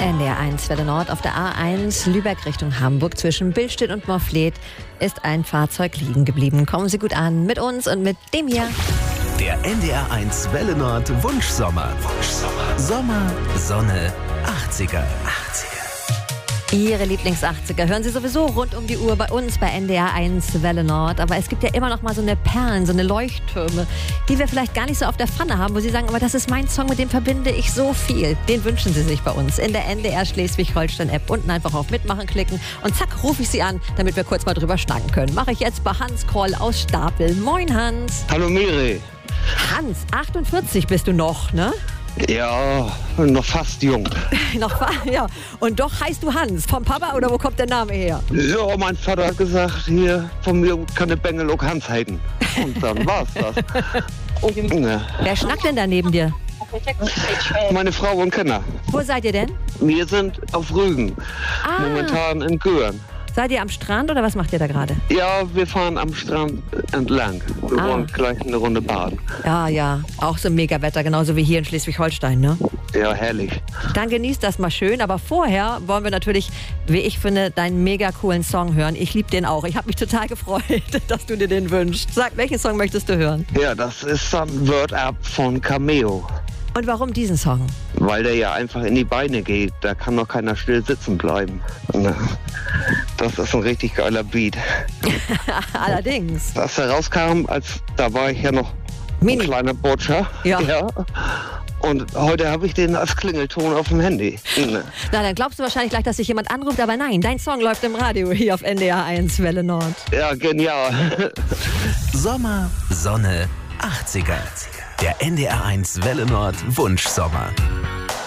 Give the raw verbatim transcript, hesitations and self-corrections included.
N D R eins Welle Nord auf der A eins Lübeck Richtung Hamburg zwischen Billstedt und Morfleet ist ein Fahrzeug liegen geblieben. Kommen Sie gut an mit uns und mit dem hier. Der N D R eins Welle Nord Wunschsommer. Wunschsommer. Sommer, Sonne, achtziger. achtziger. Ihre Lieblings-achtziger hören Sie sowieso rund um die Uhr bei uns bei N D R eins Welle Nord. Aber es gibt ja immer noch mal so eine Perlen, so eine Leuchttürme, die wir vielleicht gar nicht so auf der Pfanne haben, wo Sie sagen, aber das ist mein Song, mit dem verbinde ich so viel. Den wünschen Sie sich bei uns in der N D R Schleswig-Holstein-App. Unten einfach auf Mitmachen klicken und zack, rufe ich Sie an, damit wir kurz mal drüber schnacken können. Mache ich jetzt bei Hans Kroll aus Stapel. Moin Hans. Hallo Miri. Hans, achtundvierzig bist du noch, ne? Ja, noch fast jung. noch ja. Und doch heißt du Hans. Vom Papa oder wo kommt der Name her? Ja, mein Vater hat gesagt, hier von mir kann der Bengel auch Hans heiten. Und dann war's das. Ja. Wer schnackt denn da neben dir? Meine Frau und Kinder. Wo seid ihr denn? Wir sind auf Rügen. Ah. Momentan in Göhren. Seid ihr am Strand oder was macht ihr da gerade? Ja, wir fahren am Strand entlang. Wir Ah. wollen gleich eine Runde baden. Ja, ja. Auch so Mega-Wetter, genauso wie hier in Schleswig-Holstein, ne? Ja, herrlich. Dann genießt das mal schön. Aber vorher wollen wir natürlich, wie ich finde, deinen mega coolen Song hören. Ich liebe den auch. Ich habe mich total gefreut, dass du dir den wünschst. Sag, welchen Song möchtest du hören? Ja, das ist dann Word Up von Cameo. Und warum diesen Song? Weil der ja einfach in die Beine geht. Da kann noch keiner still sitzen bleiben. Das ist ein richtig geiler Beat. Allerdings. Als er rauskam, als, da war ich ja noch Mini. ein kleiner Butcher. Ja. ja. Und heute habe ich den als Klingelton auf dem Handy. Na, dann glaubst du wahrscheinlich gleich, dass sich jemand anruft. Aber nein, dein Song läuft im Radio hier auf N D R eins Welle Nord. Ja, genial. Sommer, Sonne, achtziger. Der N D R eins Welle Nord Wunschsommer.